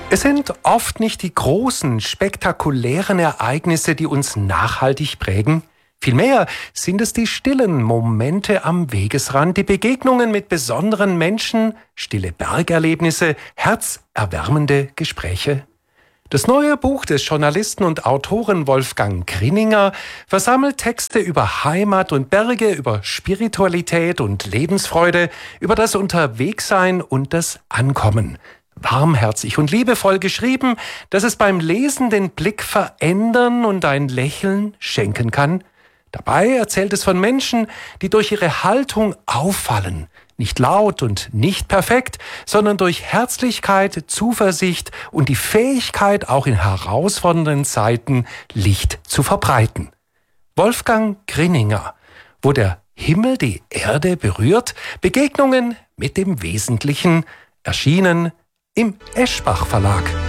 Es sind oft nicht die großen, spektakulären Ereignisse, die uns nachhaltig prägen. Vielmehr sind es die stillen Momente am Wegesrand, die Begegnungen mit besonderen Menschen, stille Bergerlebnisse, herzerwärmende Gespräche. Das neue Buch des Journalisten und Autoren Wolfgang Grinninger versammelt Texte über Heimat und Berge, über Spiritualität und Lebensfreude, über das Unterwegssein und das Ankommen. Warmherzig und liebevoll geschrieben, dass es beim Lesen den Blick verändern und ein Lächeln schenken kann. Dabei erzählt es von Menschen, die durch ihre Haltung auffallen. Nicht laut und nicht perfekt, sondern durch Herzlichkeit, Zuversicht und die Fähigkeit, auch in herausfordernden Zeiten Licht zu verbreiten. Wolfgang Grinninger, wo der Himmel die Erde berührt, Begegnungen mit dem Wesentlichen, erschienen im Eschbach Verlag.